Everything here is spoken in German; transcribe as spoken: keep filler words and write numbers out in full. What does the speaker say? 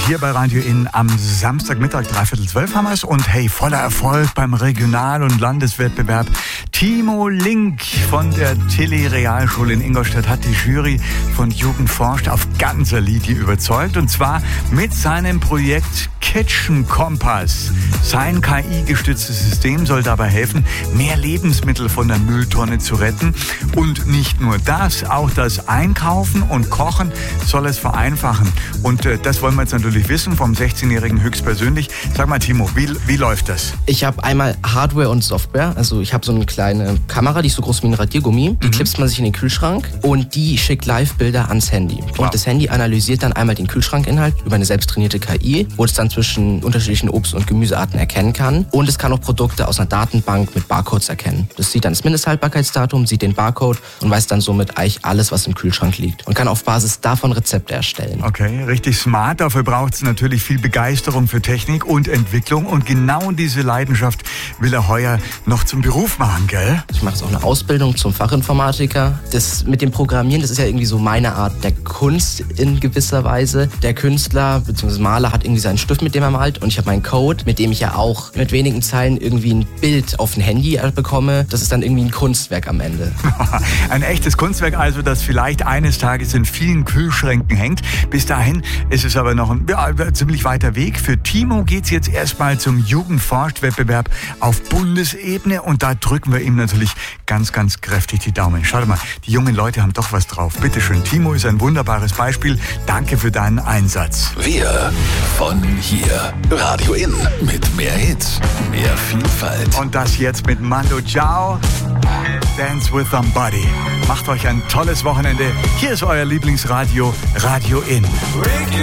hier bei Radio In am Samstagmittag, dreiviertel zwölf haben wir es. Und hey, voller Erfolg beim Regional- und Landeswettbewerb. Timo Link von der Tilly-Realschule in Ingolstadt hat die Jury von Jugend forscht auf ganzer Linie überzeugt. Und zwar mit seinem Projekt Kitchen Kompass. Sein K I-gestütztes System soll dabei helfen, mehr Lebensmittel von der Mülltonne zu retten. Und nicht nur das, auch das Einkaufen und Kochen soll es vereinfachen. Und äh, das wollen wir jetzt natürlich wissen vom sechzehnjährigen höchstpersönlich. Sag mal, Timo, wie, wie läuft das? Ich habe einmal Hardware und Software. Also ich habe so eine kleine Kamera, die ist so groß wie ein Radiergummi. Die mhm. klipst man sich in den Kühlschrank und die schickt Live-Bilder ans Handy. Und wow. das Handy analysiert dann einmal den Kühlschrankinhalt über eine selbsttrainierte K I, wo es dann zwischen unterschiedlichen Obst- und Gemüsearten erkennen kann. Und es kann auch Produkte aus einer Datenbank mit Barcodes erkennen. Das sieht dann das Mindesthaltbarkeitsdatum, sieht den Barcode und weiß dann somit eigentlich alles, was im Kühlschrank liegt. Und kann auf Basis davon Rezepte erstellen. Okay, richtig smart. Dafür braucht es natürlich viel Begeisterung für Technik und Entwicklung. Und genau diese Leidenschaft will er heuer noch zum Beruf machen, gell? Ich mache jetzt auch eine Ausbildung zum Fachinformatiker. Das mit dem Programmieren, das ist ja irgendwie so meine Art der Kunst in gewisser Weise. Der Künstler bzw. Maler hat irgendwie seinen Stift, mit dem er malt. Und ich habe meinen Code, mit dem ich ja auch mit wenigen Zeilen irgendwie ein Bild auf ein Handy bekomme. Das ist dann irgendwie ein Kunstwerk am Ende. Ein echtes Kunstwerk also, das vielleicht eines Tages in vielen Kühlschränken hängt. Bis dahin ist es aber noch ein ja, ziemlich weiter Weg. Für Timo geht es jetzt erstmal zum Jugendforscht-Wettbewerb auf Bundesebene und da drücken wir ihm natürlich ganz, ganz kräftig die Daumen. Schau mal, die jungen Leute haben doch was drauf. Bitte schön, Timo ist ein wunderbares Beispiel. Danke für deinen Einsatz. Wir von hier. Radio In mit mehr Hits, mehr Vielfalt. Und das jetzt mit Mando Diao. Dance with Somebody. Macht euch ein tolles Wochenende. Hier ist euer Lieblingsradio, Radio In.